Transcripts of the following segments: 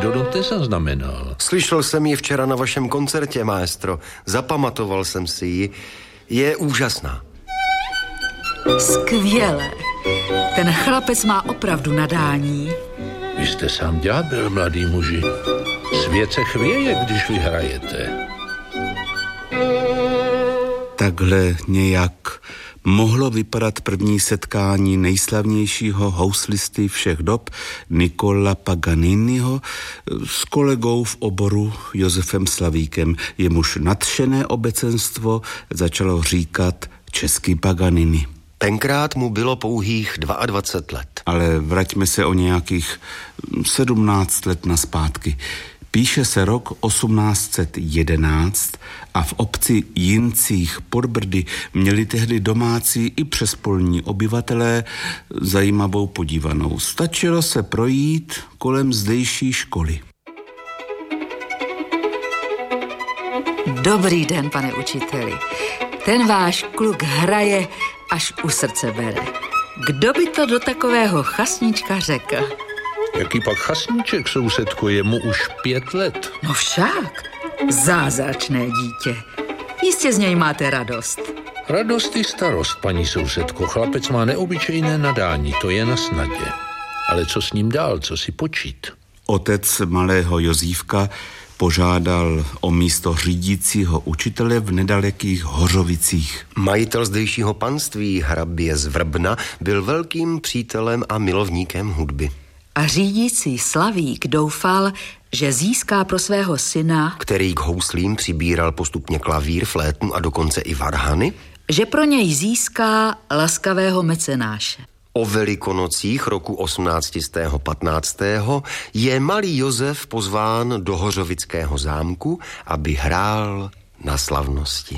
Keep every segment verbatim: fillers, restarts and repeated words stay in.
nikdo dot nezaznamenal. Slyšel jsem ji včera na vašem koncertě, maestro. Zapamatoval jsem si ji. Je úžasná. Skvěle. Ten chlapec má opravdu nadání. Vy jste sám ďábel, mladý muži. Svět se chvěje, když vy hrajete. Takhle nějak mohlo vypadat první setkání nejslavnějšího houslisty všech dob Niccola Paganiniho s kolegou v oboru Josefem Slavíkem. Jemuž nadšené obecenstvo začalo říkat český Paganini. Tenkrát mu bylo pouhých dvacet dva let. Ale vraťme se o nějakých sedmnáct let naspátky. Píše se rok osmnáct set jedenáct a v obci Jincích pod Brdy měli tehdy domácí i přespolní obyvatelé zajímavou podívanou. Stačilo se projít kolem zdejší školy. Dobrý den, pane učiteli. Ten váš kluk hraje, až u srdce bere. Kdo by to do takového chasnička řekl? Jaký pak chasníček, sousedko, je mu už pět let. No však, zázračné dítě. Jistě z něj máte radost. Radost i starost, paní sousedko. Chlapec má neobyčejné nadání, to je na snadě. Ale co s ním dál, co si počít? Otec malého Jozívka požádal o místo řídícího učitele v nedalekých Hořovicích. Majitel zdejšího panství, hrabě z Vrbna, byl velkým přítelem a milovníkem hudby. A řídící Slavík doufal, že získá pro svého syna, který k houslím přibíral postupně klavír, flétnu a dokonce i varhany, že pro něj získá laskavého mecenáše. O Velikonocích roku osmnáct set patnáct je malý Josef pozván do Hořovického zámku, aby hrál na slavnosti.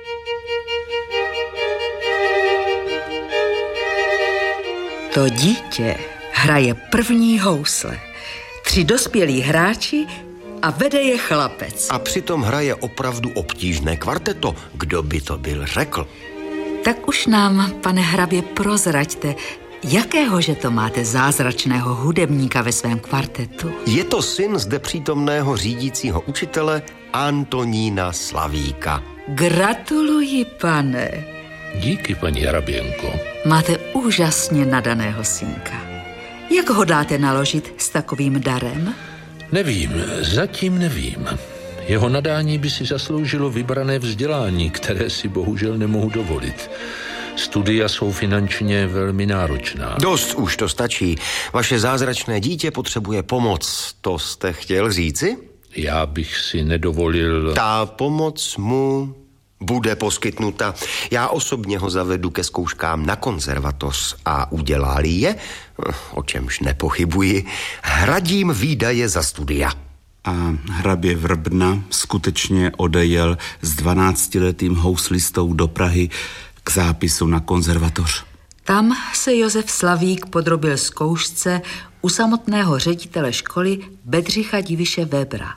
To dítě hraje první housle. Tři dospělí hráči a vede je chlapec. A přitom hraje opravdu obtížné kvarteto. Kdo by to byl řekl? Tak už nám, pane hrabě, prozraďte, jakéhože to máte zázračného hudebníka ve svém kvartetu? Je to syn zde přítomného řídícího učitele Antonína Slavíka. Gratuluji, pane. Díky, paní hraběnko. Máte úžasně nadaného synka. Jak ho dáte naložit s takovým darem? Nevím, zatím nevím. Jeho nadání by si zasloužilo vybrané vzdělání, které si bohužel nemohu dovolit. Studia jsou finančně velmi náročná. Dost už to stačí. Vaše zázračné dítě potřebuje pomoc. To jste chtěl říci? Já bych si nedovolil... Ta pomoc mu bude poskytnuta. Já osobně ho zavedu ke zkouškám na konzervatoř a udělá-li je, o čemž nepochybuji, hradím výdaje za studia. A hrabě Vrbna skutečně odejel s dvanáctiletým houslistou do Prahy k zápisu na konzervatoř. Tam se Josef Slavík podrobil zkoušce u samotného ředitele školy Bedřicha Diviše Webera.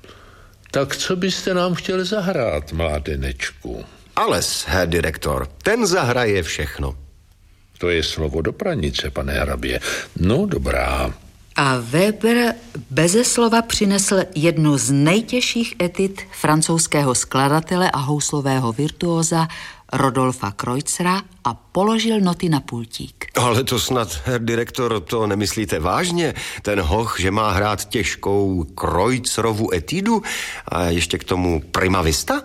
Tak co byste nám chtěl zahrát, mládenečku? Ales, herr direktor, ten zahraje všechno. To je slovo do pranice, pane hrabě. No, dobrá. A Weber beze slova přinesl jednu z nejtěžších etit francouzského skladatele a houslového virtuóza Rodolfa Kreuzera a položil noty na pultík. Ale to snad, herr direktor, to nemyslíte vážně? Ten hoch, že má hrát těžkou Kreuzerovu etidu a ještě k tomu primavista?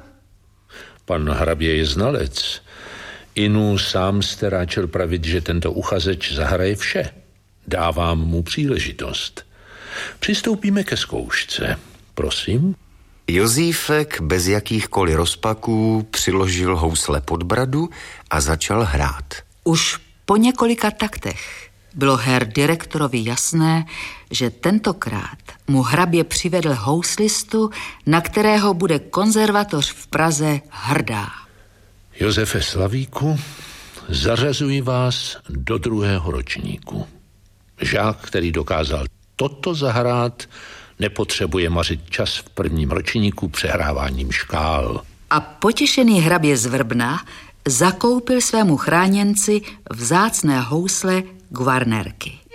Pan hrabě je znalec. Inu sám jste ráčel pravit, že tento uchazeč zahraje vše. Dávám mu příležitost. Přistoupíme ke zkoušce. Prosím. Jozífek bez jakýchkoliv rozpaků přiložil housle pod bradu a začal hrát. Už po několika taktech bylo herr direktorovi jasné, že tentokrát mu hrabě přivedl houslistu, na kterého bude konzervatoř v Praze hrdá. Josefe Slavíku, zařazuji vás do druhého ročníku. Žák, který dokázal toto zahrát, nepotřebuje mařit čas v prvním ročníku přehráváním škál. A potěšený hrabě z Vrbna zakoupil svému chráněnci vzácné housle Guarnerky.